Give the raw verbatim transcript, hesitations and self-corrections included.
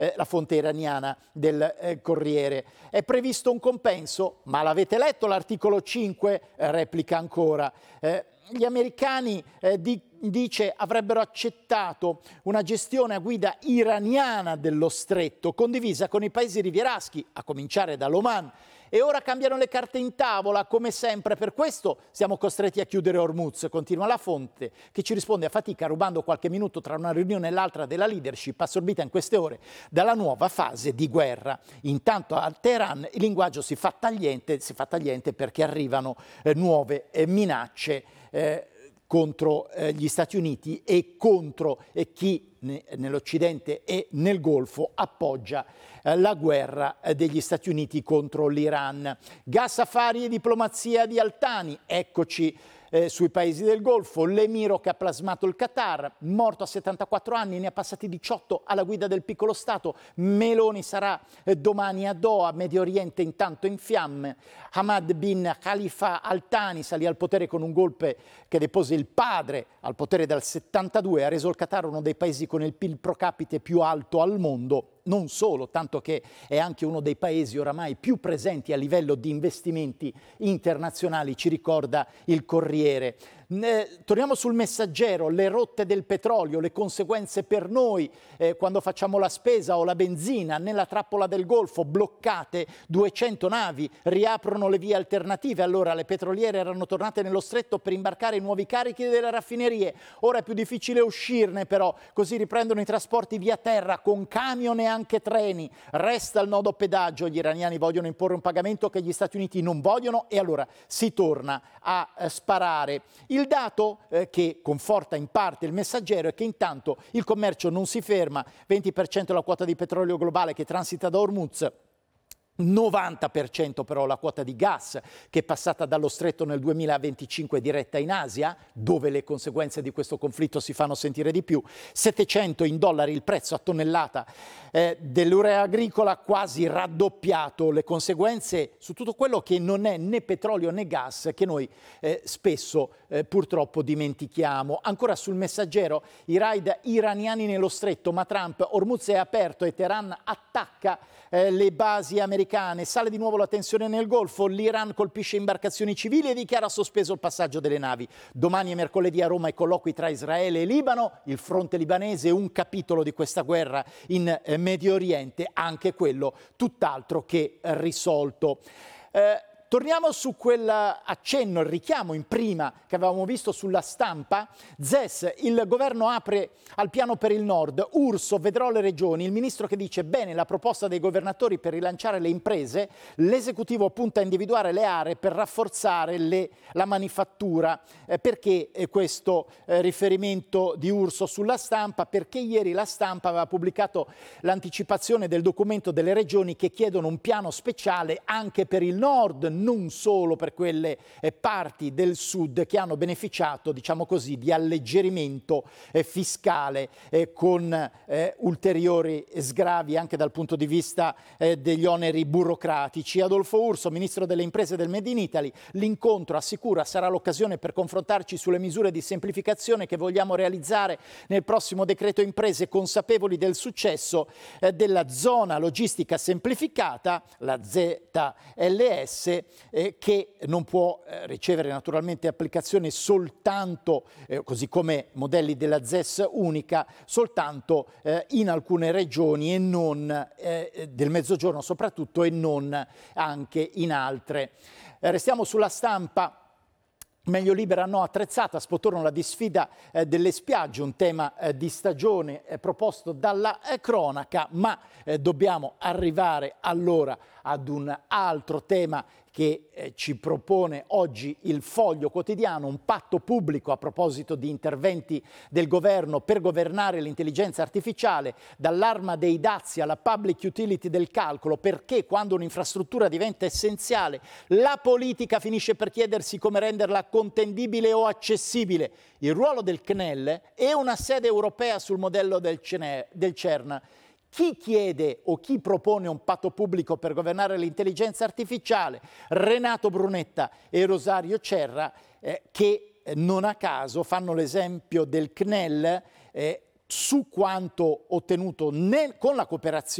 eh, la fonte iraniana del eh, Corriere. È previsto un compenso, ma l'avete letto l'articolo cinque? Eh, replica ancora. Eh, gli americani, eh, di, dice, avrebbero accettato una gestione a guida iraniana dello stretto, condivisa con i paesi rivieraschi, a cominciare dall'Oman. E ora cambiano le carte in tavola, come sempre. Per questo siamo costretti a chiudere Hormuz, continua la fonte, che ci risponde a fatica, rubando qualche minuto tra una riunione e l'altra della leadership assorbita in queste ore dalla nuova fase di guerra. Intanto a Teheran il linguaggio si fa tagliente, si fa tagliente perché arrivano eh, nuove eh, minacce eh, contro eh, gli Stati Uniti e contro eh, chi ne, nell'Occidente e nel Golfo appoggia eh, la guerra eh, degli Stati Uniti contro l'Iran. Gas, affari e diplomazia di Altani, eccoci eh, sui paesi del Golfo. L'emiro che ha plasmato il Qatar, morto a settantaquattro anni, ne ha passati diciotto alla guida del piccolo Stato. Meloni sarà eh, domani a Doha, Medio Oriente intanto in fiamme. Hamad bin Khalifa Al Thani salì al potere con un golpe che depose il padre al potere dal settantadue, ha reso il Qatar uno dei paesi con il P I L pro capite più alto al mondo. Non solo, tanto che è anche uno dei paesi oramai più presenti a livello di investimenti internazionali, ci ricorda il Corriere. Eh, torniamo sul Messaggero, le rotte del petrolio, le conseguenze per noi eh, quando facciamo la spesa o la benzina. Nella trappola del Golfo bloccate duecento navi, riaprono le vie alternative. Allora le petroliere erano tornate nello stretto per imbarcare i nuovi carichi delle raffinerie. Ora è più difficile uscirne però, così riprendono i trasporti via terra con camion e anche treni. Resta il nodo pedaggio, gli iraniani vogliono imporre un pagamento che gli Stati Uniti non vogliono e allora si torna a eh, sparare. Il dato eh, che conforta in parte il Messaggero è che intanto il commercio non si ferma, venti per cento la quota di petrolio globale che transita da Hormuz, novanta per cento però la quota di gas che è passata dallo stretto nel duemilaventicinque diretta in Asia, dove le conseguenze di questo conflitto si fanno sentire di più, settecento in dollari il prezzo a tonnellata eh, dell'urea agricola, quasi raddoppiato, le conseguenze su tutto quello che non è né petrolio né gas, che noi eh, spesso eh, purtroppo dimentichiamo. Ancora sul Messaggero, i raid iraniani nello stretto, ma Trump, Hormuz è aperto e Teheran attacca eh, le basi americane, sale di nuovo la tensione nel Golfo, l'Iran colpisce imbarcazioni civili e dichiara sospeso il passaggio delle navi. Domani e mercoledì a Roma i colloqui tra Israele e Libano, il fronte libanese, un capitolo di questa guerra in eh, Medio Oriente, anche quello tutt'altro che risolto. Eh, Torniamo su quell'accenno, il richiamo in prima che avevamo visto sulla stampa. Z E S, il governo apre al piano per il nord, Urso, vedrò le regioni, il ministro che dice bene la proposta dei governatori per rilanciare le imprese, l'esecutivo punta a individuare le aree per rafforzare le, la manifattura. Eh, perché eh, questo eh, riferimento di Urso sulla stampa? Perché ieri la stampa aveva pubblicato l'anticipazione del documento delle regioni che chiedono un piano speciale anche per il nord, non solo per quelle eh, parti del sud che hanno beneficiato, diciamo così, di alleggerimento eh, fiscale eh, con eh, ulteriori sgravi anche dal punto di vista eh, degli oneri burocratici. Adolfo Urso, ministro delle imprese del Made in Italy, l'incontro, assicura, sarà l'occasione per confrontarci sulle misure di semplificazione che vogliamo realizzare nel prossimo decreto imprese, consapevoli del successo eh, della zona logistica semplificata, la Z L S, Eh, che non può eh, ricevere naturalmente applicazione soltanto, eh, così come modelli della Z E S unica, soltanto eh, in alcune regioni e non eh, del Mezzogiorno soprattutto e non anche in altre. Eh, restiamo sulla stampa. Meglio libera no attrezzata, sfotorano la disfida eh, delle spiagge, un tema eh, di stagione eh, proposto dalla eh, cronaca, ma eh, dobbiamo arrivare allora ad un altro tema che eh, ci propone oggi il Foglio Quotidiano, un patto pubblico a proposito di interventi del governo per governare l'intelligenza artificiale, dall'arma dei dazi alla public utility del calcolo, perché quando un'infrastruttura diventa essenziale la politica finisce per chiedersi come renderla contendibile o accessibile. Il ruolo del C N E L è una sede europea sul modello del CERN. Chi chiede o chi propone un patto pubblico per governare l'intelligenza artificiale? Renato Brunetta e Rosario Cerra, eh, che non a caso fanno l'esempio del C N E L, eh, su quanto ottenuto nel, con la cooperazione